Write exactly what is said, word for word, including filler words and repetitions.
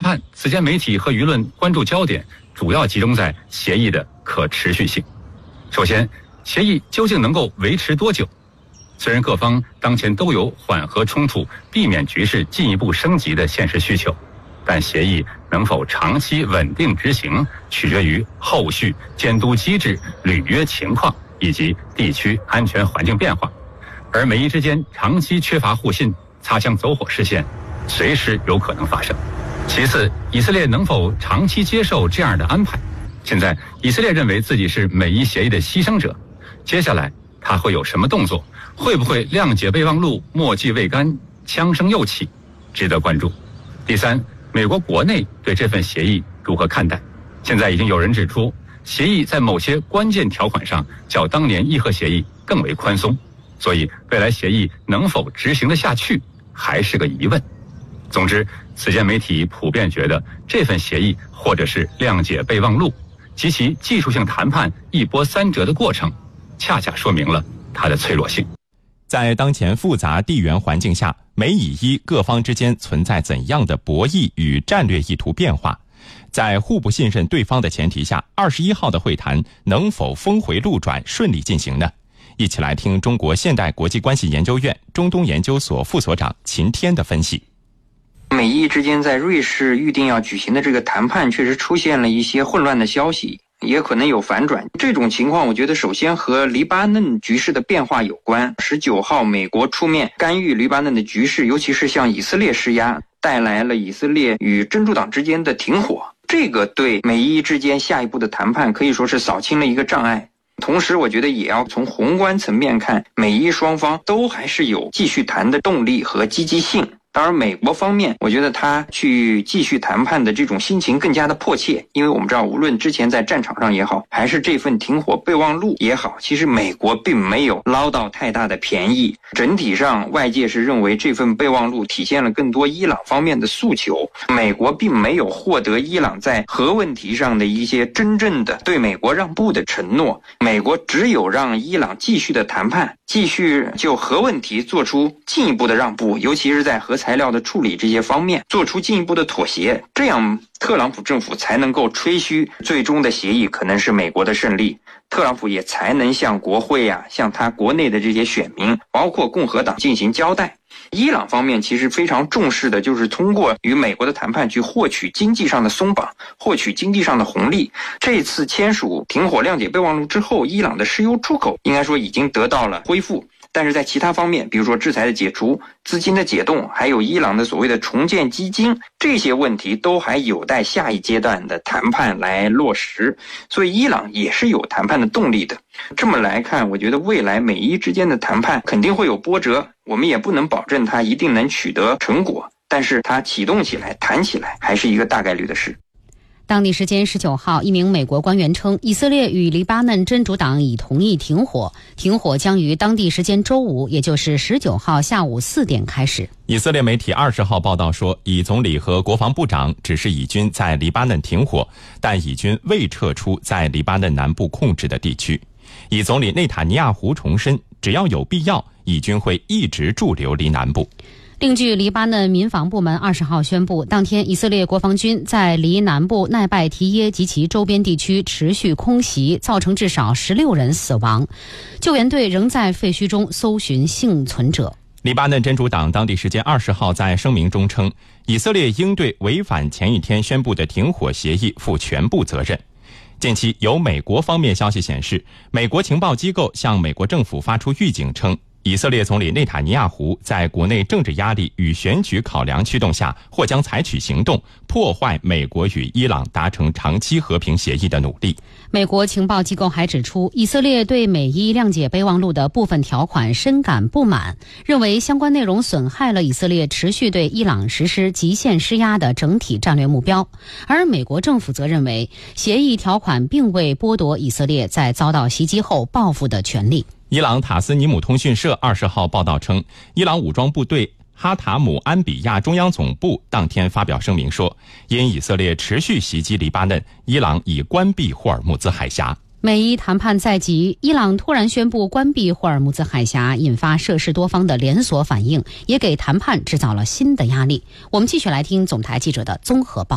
判，此前媒体和舆论关注焦点主要集中在协议的可持续性。首先，协议究竟能够维持多久？虽然各方当前都有缓和冲突、避免局势进一步升级的现实需求，但协议能否长期稳定执行，取决于后续监督机制、履约情况以及地区安全环境变化。而美伊之间长期缺乏互信，擦枪走火事件随时有可能发生。其次，以色列能否长期接受这样的安排？现在以色列认为自己是美伊协议的牺牲者，接下来他会有什么动作？会不会谅解备忘录，墨迹未干，枪声又起？值得关注。第三，美国国内对这份协议如何看待？现在已经有人指出，协议在某些关键条款上较当年伊核协议更为宽松，所以未来协议能否执行得下去还是个疑问。总之，此前媒体普遍觉得这份协议或者是谅解备忘录及其技术性谈判一波三折的过程，恰恰说明了它的脆弱性。 在当前复杂地缘环境下，美以伊各方之间存在怎样的博弈与战略意图变化？在互不信任对方的前提下，二十一号的会谈能否峰回路转，顺利进行呢？一起来听中国现代国际关系研究院中东研究所副所长秦天的分析。 美伊之间在瑞士预定要举行的这个谈判确实出现了一些混乱的消息，也可能有反转。这种情况我觉得首先和黎巴嫩局势的变化有关。十九号美国出面干预黎巴嫩的局势，尤其是向以色列施压，带来了以色列与真主党之间的停火，这个对美伊之间下一步的谈判可以说是扫清了一个障碍。同时我觉得也要从宏观层面看，美伊双方都还是有继续谈的动力和积极性。当然美国方面，我觉得他去继续谈判的这种心情更加的迫切，因为我们知道无论之前在战场上也好，还是这份停火备忘录也好，其实美国并没有捞到太大的便宜。整体上外界是认为这份备忘录体现了更多伊朗方面的诉求，美国并没有获得伊朗在核问题上的一些真正的对美国让步的承诺，美国只有让伊朗继续的谈判，继续就核问题做出进一步的让步，尤其是在核材料的处理这些方面做出进一步的妥协，这样特朗普政府才能够吹嘘最终的协议可能是美国的胜利，特朗普也才能向国会啊，向他国内的这些选民，包括共和党进行交代。伊朗方面其实非常重视的就是通过与美国的谈判去获取经济上的松绑，获取经济上的红利。这次签署停火谅解备忘录之后，伊朗的石油出口应该说已经得到了恢复，但是在其他方面，比如说制裁的解除、资金的解冻，还有伊朗的所谓的重建基金，这些问题都还有待下一阶段的谈判来落实，所以伊朗也是有谈判的动力的。这么来看，我觉得未来美伊之间的谈判肯定会有波折，我们也不能保证它一定能取得成果，但是它启动起来、谈起来还是一个大概率的事。 当地时间十九号，一名美国官员称，以色列与黎巴嫩真主党已同意停火，停火将于当地时间周五，也就是十九号下午四点开始。 以色列媒体二十号报道说，以总理和国防部长指示以军在黎巴嫩停火，但以军未撤出在黎巴嫩南部控制的地区。以总理内塔尼亚胡重申，只要有必要，以军会一直驻留黎南部。 另据黎巴嫩民防部门二十号宣布，当天以色列国防军在黎南部奈拜提耶及其周边地区持续空袭，造成至少十六人死亡。救援队仍在废墟中搜寻幸存者。 黎巴嫩真主党当地时间二十号在声明中称，以色列应对违反前一天宣布的停火协议负全部责任。近期有美国方面消息显示，美国情报机构向美国政府发出预警称，以色列总理内塔尼亚胡在国内政治压力与选举考量驱动下，或将采取行动，破坏美国与伊朗达成长期和平协议的努力。 美国情报机构还指出，以色列对美伊谅解备忘录的部分条款深感不满，认为相关内容损害了以色列持续对伊朗实施极限施压的整体战略目标。而美国政府则认为，协议条款并未剥夺以色列在遭到袭击后报复的权利。 伊朗塔斯尼姆通讯社二十号报道称，伊朗武装部队哈塔姆安比亚中央总部当天发表声明说，因以色列持续袭击黎巴嫩，伊朗已关闭霍尔木兹海峡。 美伊谈判在即，伊朗突然宣布关闭霍尔木兹海峡，引发涉事多方的连锁反应，也给谈判制造了新的压力。我们继续来听总台记者的综合报道。